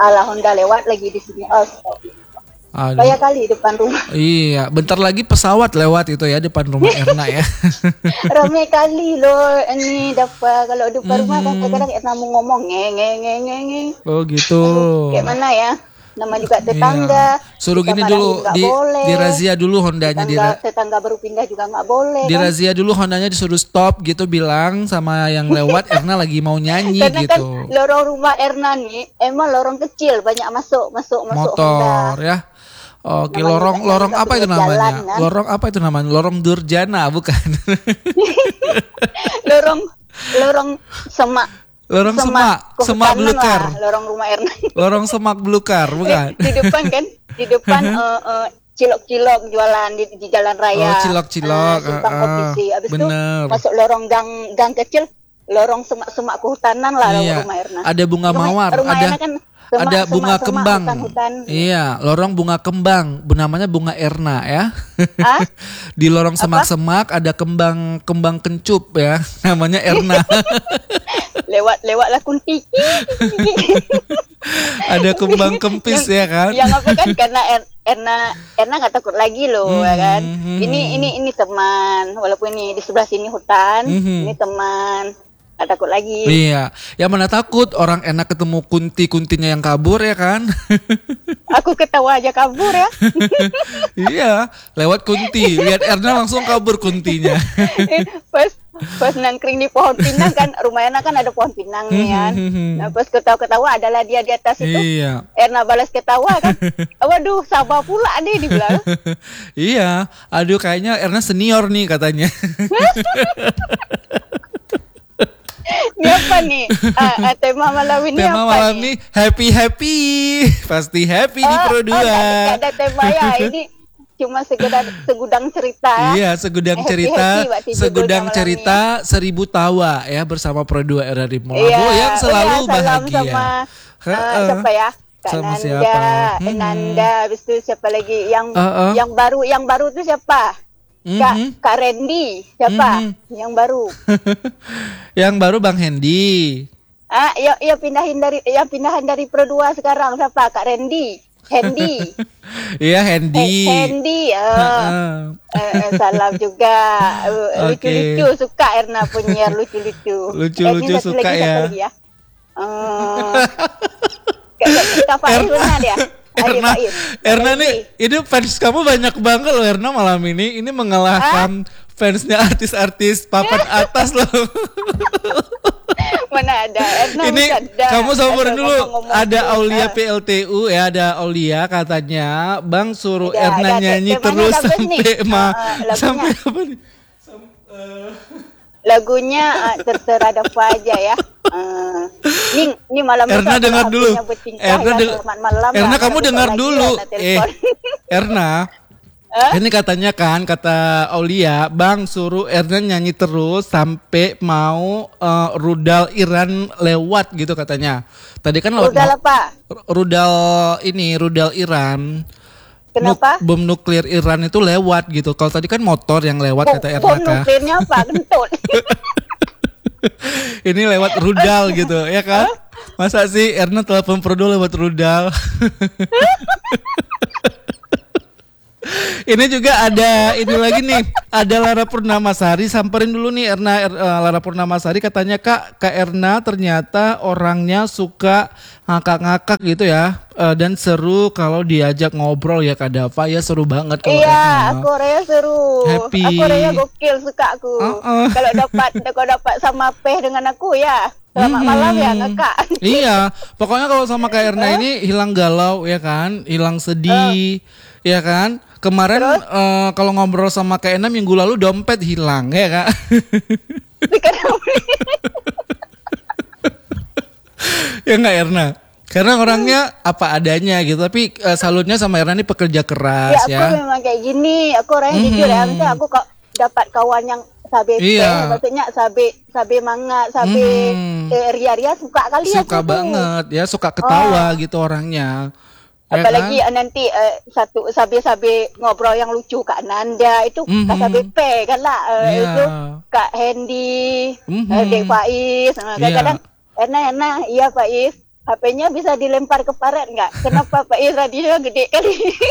ala Honda lewat lagi di sini. Aduh. Banyak kali depan rumah. Iya, bentar lagi pesawat lewat itu ya depan rumah Erna ya. Ramai kali loh ini dapat kalau depan rumah kan kadang-kadang Erna mau ngomong ngeng. Oh gitu. Kayak mana ya? Nama juga tetangga. Iya. Suruh gini dulu di razia dulu Hondanya tetangga baru pindah juga nggak boleh. Di razia dulu Hondanya disuruh stop gitu, bilang sama yang lewat Erna lagi mau nyanyi. Karena gitu. Kan lorong rumah Erna nih emang lorong kecil, banyak masuk motor Honda. Ya. Oke, lorong apa itu namanya? Jalan, kan? Lorong apa itu namanya? Lorong Durjana bukan? lorong semak. Semak belukar. Lorong rumah Erna. Lorong semak belukar, bukan? Di depan cilok-cilok jualan di jalan raya. Oh, cilok-cilok. Habis itu masuk lorong gang kecil, lorong semak kehutanan lah rumah Erna. Ada bunga mawar, ada bunga kembang. Hutan. Iya, lorong bunga kembang, namanya bunga Erna ya. Di lorong semak-semak ada kembang kencup ya, namanya Erna. Lewatlah kunti. Ada kembang kempis ya kan? Yang apa kan karena Erna nggak takut lagi loh ya kan. Ini teman, walaupun ini di sebelah sini hutan, ini teman. Nggak takut lagi. Iya, yang mana takut orang enak ketemu kuntinya yang kabur ya kan? Aku ketawa aja kabur ya. Iya, lewat kunti, lihat Erna langsung kabur kuntinya. Pas nangkring di pohon pinang kan, rumah Erna kan ada pohon pinang nih kan. Nah, pas ketawa-ketawa adalah dia di atas itu. Iya. Erna balas ketawa kan. Waduh, sabar pula deh dibilang. Iya, aduh kayaknya Erna senior nih katanya. Ini apa nih? Tema malam ini tema apa malam nih? Happy. Pasti happy di Pro 2. Gak ada tema ya. Ini cuma segudang cerita. Iya, segudang cerita 1000 tawa ya bersama Pro 2 RRI Morago yang selalu bahagia. Sama siapa ya? Sama siapa? Nanda, habis itu siapa lagi yang baru tuh siapa? Kak Randy, siapa? Yang baru. Yang baru Bang Hendy. Ya pindahan dari Pro 2 sekarang siapa? Kak Randy. Hendy. Iya, Hendy. Hendy. Salam juga. Lucu-lucu suka Erna punya lucu-lucu. Lucu-lucu suka ya. Kak Fairuna dia. Erna nih, ini fans kamu banyak banget loh Erna malam ini. Ini mengalahkan fansnya artis-artis papan atas loh. Mana ada Erna. Ini kamu sabar dulu. Ada Aulia PLTU ya, ada Aulia katanya Bang suruh Erna nyanyi terus sampai apa nih? Lagunya terserah apa aja ya. Ini malam Erna dengar dulu. Erna kamu dengar dulu. Erna. Ini katanya kan kata Aulia, Bang suruh Erna nyanyi terus sampai mau rudal Iran lewat gitu katanya. Tadi kan rudal apa? Rudal Iran. Kenapa? Bom nuklir Iran itu lewat gitu. Kalau tadi kan motor yang lewat kata Erna. Bom nuklirnya apa? Kentut. Ini lewat rudal gitu ya kan? Masa sih Erna telepon Pro 2 lewat rudal? Ini juga ada ini lagi nih, ada Lara Purnamasari, samperin dulu nih Erna. Lara Purnamasari katanya Kak Erna ternyata orangnya suka ngakak-ngakak gitu ya, dan seru kalau diajak ngobrol ya Kak Dava ya, seru banget kalau Iya, aku orangnya seru. Happy. Aku orangnya gokil, suka aku. Kalau dapat sama Peh dengan aku ya. Selamat malam ya ngakak. Iya, pokoknya kalau sama Kak Erna ini hilang galau ya kan, hilang sedih ya kan. Kemarin kalau ngobrol sama Kak Erna minggu lalu dompet hilang ya Kak. Ya nggak Erna? Karena orangnya apa adanya gitu, tapi salutnya sama Erna ini pekerja keras ya. Aku memang kayak gini, aku orangnya jujur ya. Misalnya aku kok dapat kawan yang sabe maksudnya sabe mangat, sabe ria-ria suka kali ya. Suka banget ya, suka ketawa gitu orangnya. Apalagi ya kan? Nanti satu sabe-sabe ngobrol yang lucu Kak Nanda itu Kak Sabe P kan lah itu Kak Hendy, Dek Faiz, kadang Erna iya Faiz HP-nya bisa dilempar ke paret nggak? Kenapa Pak Is radionya gede kali?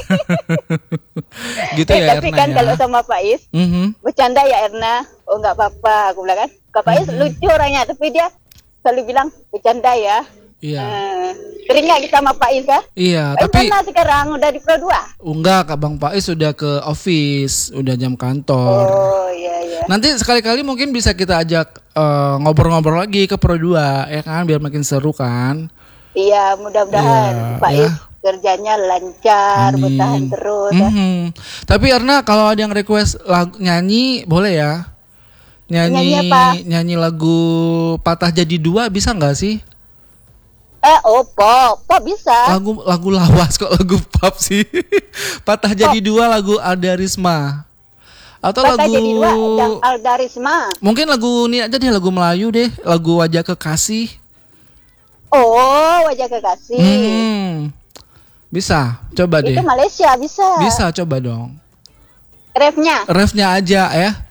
Gitu ya tapi Erna kan ya. kalau sama Pak Is, bercanda ya Erna. Oh nggak apa-apa, aku bilang kan. Pak Is lucu orangnya, tapi dia selalu bilang bercanda ya. Iya. Sering nggak kita sama Pak Is kan? Iya, Pak Is tapi mana sekarang udah di Pro 2? enggak, Kak Bang Pais sudah ke office, udah jam kantor. Oh iya. Nanti sekali-kali mungkin bisa kita ajak ngobrol-ngobrol lagi ke Pro 2 ya kan, biar makin seru kan. Iya, mudah-mudahan Iya, Pak ya. Is kerjanya lancar, Amin. bertahan terus. Ya. Tapi Erna kalau ada yang request lagu, nyanyi boleh ya? Nyanyi apa? Nyanyi lagu Patah Jadi Dua bisa nggak sih? Pop bisa. Lagu lawas kok, lagu pop sih. Patah Jadi Dua lagu Alda Risma. Atau Patah lagu Jadi Dua yang Alda Risma. mungkin lagu ini aja deh, lagu Melayu deh, lagu Wajah Kekasih. Oh, Wajah Kekasih. Bisa, coba deh. Itu Malaysia bisa. Bisa, coba dong. Refnya. Refnya aja ya.